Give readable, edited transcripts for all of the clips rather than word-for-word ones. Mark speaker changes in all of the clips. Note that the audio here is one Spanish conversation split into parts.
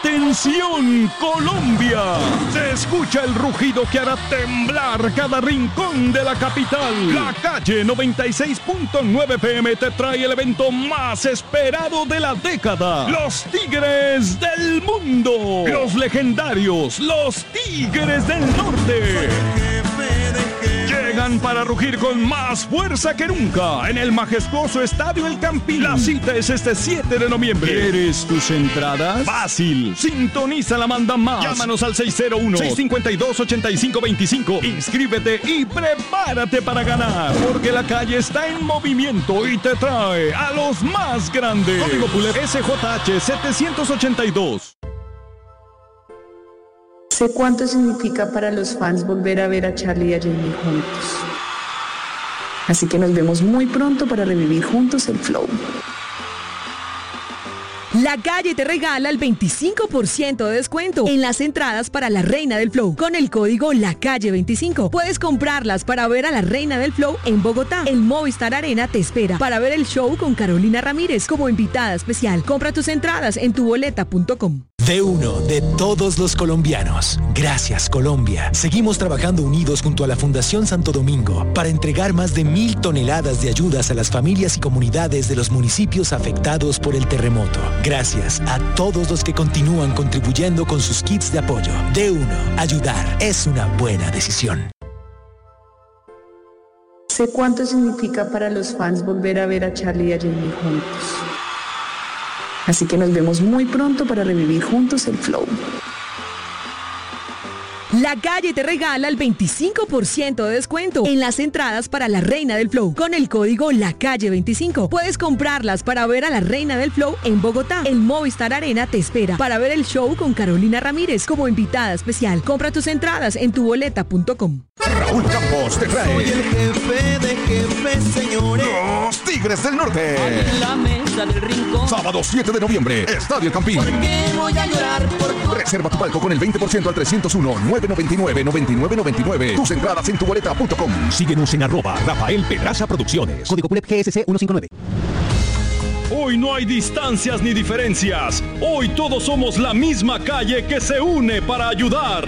Speaker 1: ¡Atención, Colombia! Se escucha el rugido que hará temblar cada rincón de la capital. La Calle 96.9 FM te trae el evento más esperado de la década. Los Tigres del Mundo. Los legendarios, los Tigres del Norte. Llegan para rugir con más fuerza que nunca en el majestuoso Estadio El Campín. La cita es este 7 de noviembre. ¿Quieres tus entradas? Fácil. Sintoniza la Manda Más. Llámanos al 601-652-8525. Inscríbete y prepárate para ganar. Porque la calle está en movimiento y te trae a los más grandes. Código PULEP SJH 782.
Speaker 2: Sé cuánto significa para los fans volver a ver a Charlie y a Jamie juntos. Así que nos vemos muy pronto para revivir juntos el flow.
Speaker 3: La Calle te regala el 25% de descuento en las entradas para la Reina del Flow. Con el código LACALLE25 puedes comprarlas para ver a la Reina del Flow en Bogotá. El Movistar Arena te espera para ver el show con Carolina Ramírez como invitada especial. Compra tus entradas en tuboleta.com.
Speaker 4: De uno de todos los colombianos. Gracias, Colombia. Seguimos trabajando unidos junto a la Fundación Santo Domingo para entregar más de 1,000 toneladas de ayudas a las familias y comunidades de los municipios afectados por el terremoto. Gracias a todos los que continúan contribuyendo con sus kits de apoyo. De uno, ayudar es una buena decisión.
Speaker 2: Sé cuánto significa para los fans volver a ver a Charlie y a Jamie juntos. Así que nos vemos muy pronto para revivir juntos el flow.
Speaker 3: La Calle te regala el 25% de descuento en las entradas para la Reina del Flow. Con el código LACALLE25 puedes comprarlas para ver a la Reina del Flow en Bogotá. El Movistar Arena te espera para ver el show con Carolina Ramírez como invitada especial. Compra tus entradas en tuboleta.com.
Speaker 5: Raúl Campos te trae.
Speaker 6: Soy el jefe de jefes, señores.
Speaker 5: Los Tigres del Norte.
Speaker 6: En la mesa del rincón.
Speaker 5: Sábado 7 de noviembre, Estadio El Campín.
Speaker 6: ¿Por qué voy a llorar por tu...
Speaker 5: Reserva tu palco con el 20% al 301-999-9999. Tus entradas en tuboleta.com.
Speaker 7: Síguenos en @Rafael Pedraza Producciones. Código PULEP GSC 159.
Speaker 1: Hoy no hay distancias ni diferencias. Hoy todos somos la misma calle que se une para ayudar.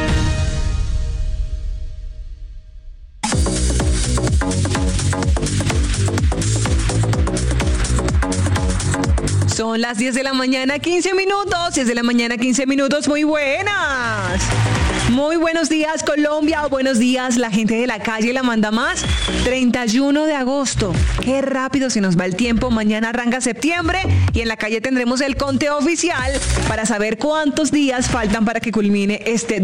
Speaker 3: Son las 10 de la mañana, 15 minutos. 10 de la mañana, 15 minutos. Muy buenas. Muy buenos días, Colombia. Buenos días, la gente de la calle La Manda Más. 31 de agosto. Qué rápido se nos va el tiempo. Mañana arranca septiembre y en la calle tendremos el conteo oficial para saber cuántos días faltan para que culmine este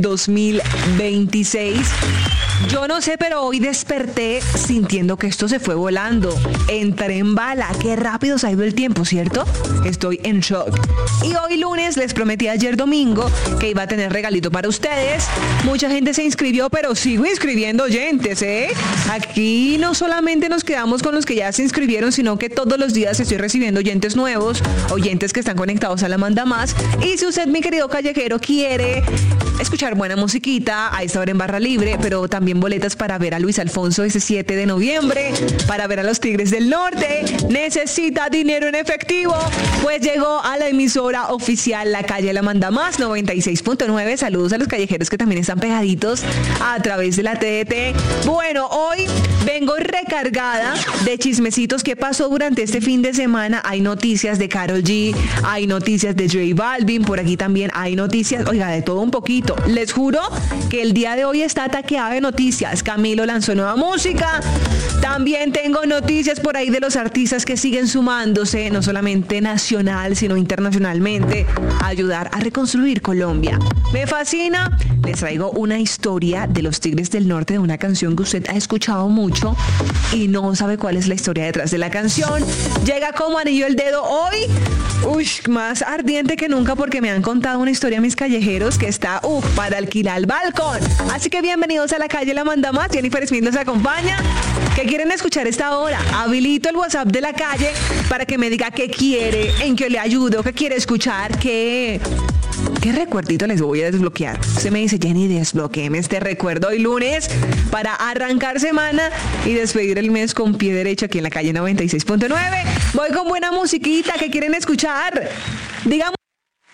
Speaker 3: 2026. Yo no sé, pero hoy desperté sintiendo que esto se fue volando. Entré en bala. Qué rápido se ha ido el tiempo, ¿cierto? Estoy en shock. Y hoy lunes les prometí ayer domingo que iba a tener regalito para ustedes. Mucha gente se inscribió, pero sigo inscribiendo oyentes, ¿eh? Aquí no solamente nos quedamos con los que ya se inscribieron, sino que todos los días estoy recibiendo oyentes nuevos, oyentes que están conectados a La Manda Más. Y si usted, mi querido callejero, quiere escuchar buena musiquita a esta hora en Barra Libre, pero también boletas para ver a Luis Alfonso ese 7 de noviembre, para ver a los Tigres del Norte, necesita dinero en efectivo, pues llegó a la emisora oficial La Calle La Manda Más 96.9. Saludos a los callejeros que también están pegaditos a través de la TDT. Bueno, hoy vengo recargada de chismecitos que pasó durante este fin de semana. Hay noticias de Karol G, hay noticias de J Balvin, por aquí también hay noticias, oiga, de todo un poquito. Les juro que el día de hoy está ataqueado de noticias. Camilo lanzó nueva música. También tengo noticias por ahí de los artistas que siguen sumándose, no solamente nacional, sino internacionalmente, a ayudar a reconstruir Colombia. Me fascina. Les traigo una historia de los Tigres del Norte, de una canción que usted ha escuchado mucho y no sabe cuál es la historia detrás de la canción. Llega como anillo al dedo hoy. Más ardiente que nunca porque me han contado una historia mis callejeros que está para alquilar el balcón. Así que bienvenidos a La Calle La Manda Más. Jennifer Smith los acompaña. ¿Qué quieren escuchar esta hora? Habilito el WhatsApp de La Calle para que me diga qué quiere, en qué le ayudo, qué quiere escuchar, qué recuerdito les voy a desbloquear. Se me dice, Jenny, desbloquéeme este recuerdo hoy lunes para arrancar semana y despedir el mes con pie derecho aquí en La Calle 96.9. Voy con buena musiquita. ¿Qué quieren escuchar? Digamos.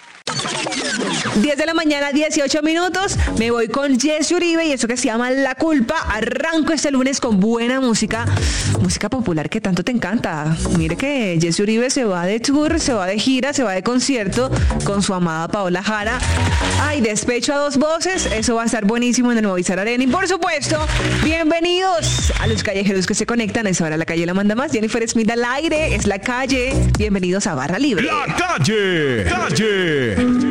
Speaker 3: 10 de la mañana, 18 minutos. Me voy con Jesse Uribe y eso que se llama La Culpa. Arranco este lunes con buena música. Música popular que tanto te encanta. Mire que Jesse Uribe se va de tour, se va de gira, se va de concierto con su amada Paola Jara. Ay, despecho a dos voces. Eso va a estar buenísimo en el Movistar Arena. Y por supuesto, bienvenidos a los callejeros que se conectan. Esa hora La Calle la manda más. Jennifer Smith al aire. Es La Calle. Bienvenidos a Barra Libre.
Speaker 1: La Calle.